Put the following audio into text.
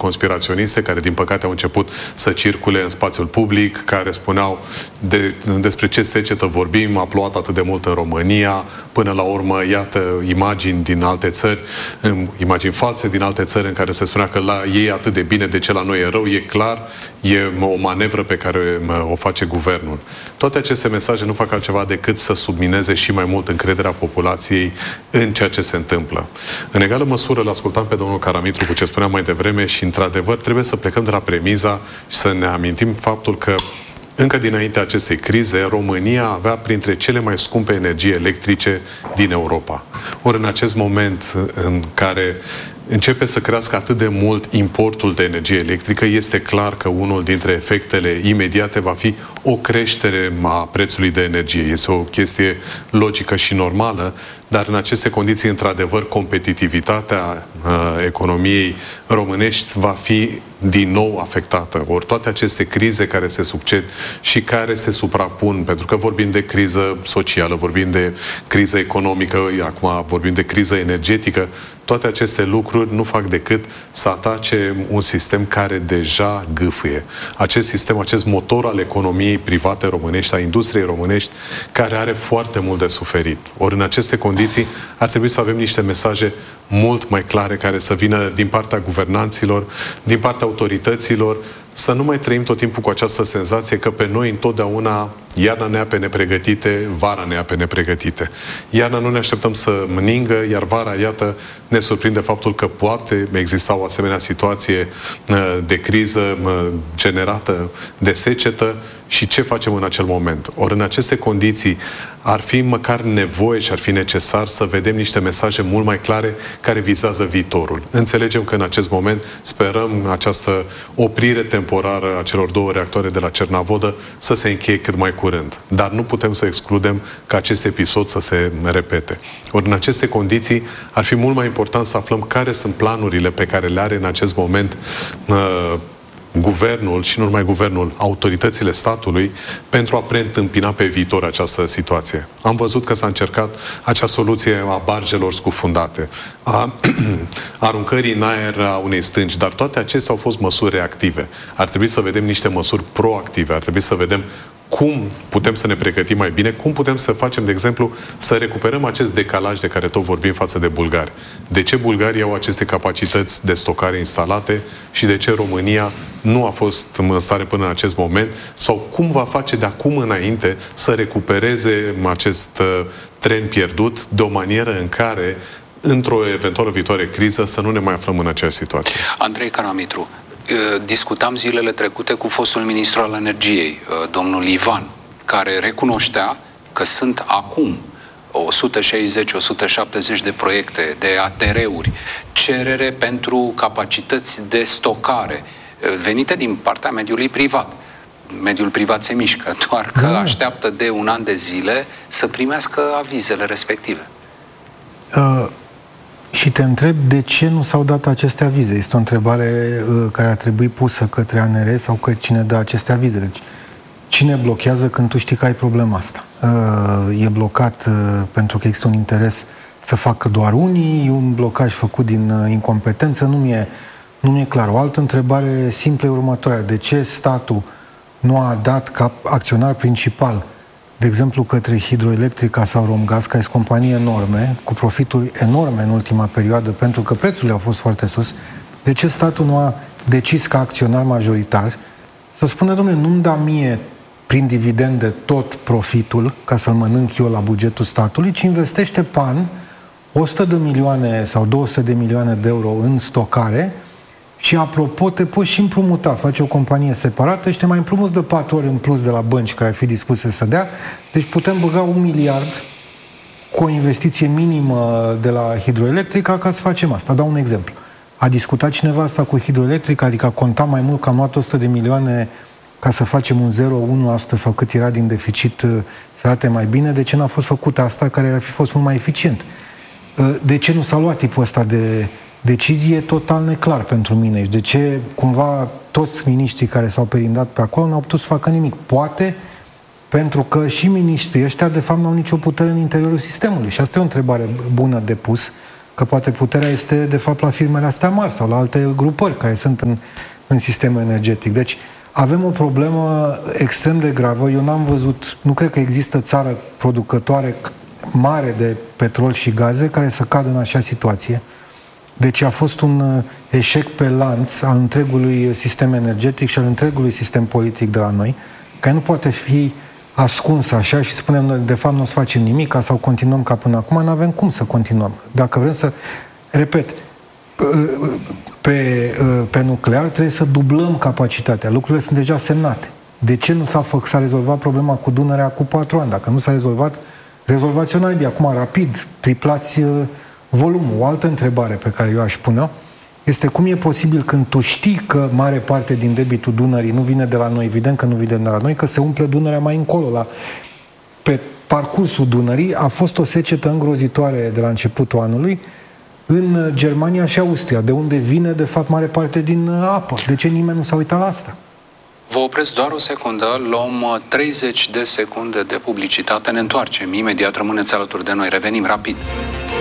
conspiraționiste care, din păcate, au început să circule în spațiul public, care spuneau despre ce secetă vorbim, a plouat atât de mult în România, până la urmă, iată, imagini din alte țări, imagini false din alte țări în care se spunea că la ei e atât de bine, de ce la noi e rău. E clar, e o manevră pe care o face guvernul. Toate aceste mesaje nu fac altceva decât să submineze și mai mult încrederea populației în ceea ce se întâmplă. În egală măsură, îl ascultam pe domnul Caramitru cu ce spunea mai devreme și, într-adevăr, trebuie să plecăm de la premiza și să ne amintim faptul că încă dinaintea acestei crize, România avea printre cele mai scumpe energii electrice din Europa. Ori în acest moment în care începe să crească atât de mult importul de energie electrică, este clar că unul dintre efectele imediate va fi o creștere a prețului de energie. Este o chestie logică și normală, dar în aceste condiții, într-adevăr, competitivitatea economiei românești va fi din nou afectată. Ori toate aceste crize care se succed și care se suprapun, pentru că vorbim de criză socială, vorbim de criză economică, acum vorbim de criză energetică, toate aceste lucruri nu fac decât să atace un sistem care deja gâfâie. Acest sistem, acest motor al economiei private românești, a industriei românești, care are foarte mult de suferit. Ori în aceste condiții ar trebui să avem niște mesaje mult mai clare care să vină din partea guvernanților, din partea autorităților, să nu mai trăim tot timpul cu această senzație că pe noi întotdeauna iarna ne ia pe nepregătite, vara ne ia pe nepregătite. Iarna nu ne așteptăm să ningă, iar vara, iată, ne surprinde faptul că poate exista o asemenea situație de criză generată de secetă și ce facem în acel moment. Ori în aceste condiții ar fi măcar nevoie și ar fi necesar să vedem niște mesaje mult mai clare care vizează viitorul. Înțelegem că în acest moment sperăm această oprire temporară a celor 2 reactoare de la Cernavodă să se încheie cât mai curând. Dar nu putem să excludem ca acest episod să se repete. Ori în aceste condiții ar fi mult mai important să aflăm care sunt planurile pe care le are în acest moment guvernul și nu numai guvernul, autoritățile statului pentru a preîntâmpina pe viitor această situație. Am văzut că s-a încercat acea soluție a barjelor scufundate, a aruncării în aer a unei stânci, dar toate acestea au fost măsuri reactive. Ar trebui să vedem niște măsuri proactive, ar trebui să vedem cum putem să ne pregătim mai bine, cum putem să facem, de exemplu, să recuperăm acest decalaj de care tot vorbim față de bulgari. De ce bulgarii au aceste capacități de stocare instalate și de ce România nu a fost în stare până în acest moment, sau cum va face de acum înainte să recupereze acest tren pierdut de o manieră în care, într-o eventuală viitoare criză, să nu ne mai aflăm în această situație. Andrei Caramitru, discutam zilele trecute cu fostul ministru al energiei, domnul Ivan, care recunoștea că sunt acum 160-170 de proiecte, de ATR-uri, cerere pentru capacități de stocare, venite din partea mediului privat. Mediul privat se mișcă, doar că așteaptă de 1 an de zile să primească avizele respective. Și te întreb de ce nu s-au dat aceste avize. Este o întrebare care ar trebui pusă către ANR sau că cine dă aceste avize. Deci, cine blochează când tu știi că ai problema asta? E blocat pentru că există un interes să facă doar unii, un blocaj făcut din incompetență, nu mi-e clar. O altă întrebare simplă e următoarea. De ce statul nu a dat ca acționar principal, de exemplu, către Hidroelectrica sau Romgaz, care sunt companii enorme, cu profituri enorme în ultima perioadă, pentru că prețurile au fost foarte sus, de ce statul nu a decis ca acționar majoritar să spună, domnule, nu-mi da mie prin dividende tot profitul, ca să-l mănânc eu la bugetul statului, ci investește pe an 100 de milioane sau 200 de milioane de euro în stocare și, apropo, te poți și împrumuta, faci o companie separată și te mai împrumuți de 4 ori în plus de la bănci care ar fi dispuse să dea. Deci putem băga 1 miliard cu o investiție minimă de la Hidroelectrica ca să facem asta. Dau un exemplu. A discutat cineva asta cu Hidroelectrica? Adică a contat mai mult că am luat 100 de milioane ca să facem un 0,1% sau cât era din deficit să arate mai bine? De ce n-a fost făcut asta care ar fi fost mult mai eficient? De ce nu s-a luat tipul ăsta de decizie? Total neclar pentru mine. Și de ce cumva toți miniștrii care s-au perindat pe acolo n-au putut să facă nimic? Poate pentru că și miniștrii ăștia de fapt n-au nicio putere în interiorul sistemului. Și asta e o întrebare bună de pus. că poate puterea este de fapt la firmele astea mari sau la alte grupări care sunt în sistemul energetic. Deci avem o problemă extrem de gravă. Eu n-am văzut, nu cred că există țară producătoare mare de petrol și gaze care să cadă în așa situație. Deci a fost un eșec pe lanț al întregului sistem energetic și al întregului sistem politic de la noi, care nu poate fi ascuns așa și spunem noi, de fapt nu o să facem nimic sau continuăm ca până acum. Nu avem cum să continuăm. Dacă vrem să, repet, pe nuclear trebuie să dublăm capacitatea. Lucrurile sunt deja semnate. De ce nu s-a rezolvat problema cu Dunărea cu 4 ani? Dacă nu s-a rezolvat, rezolvați-o naibii. Acum, rapid, triplați volumul. O altă întrebare pe care eu aș pune este cum e posibil când tu știi că mare parte din debitul Dunării nu vine de la noi, evident că nu vine de la noi, că se umple Dunărea mai încolo. Pe parcursul Dunării a fost o secetă îngrozitoare de la începutul anului în Germania și Austria, de unde vine, de fapt, mare parte din apă. De ce nimeni nu s-a uitat la asta? Vă opresc doar o secundă, luăm 30 de secunde de publicitate, ne întoarcem imediat, rămâneți alături de noi, revenim rapid.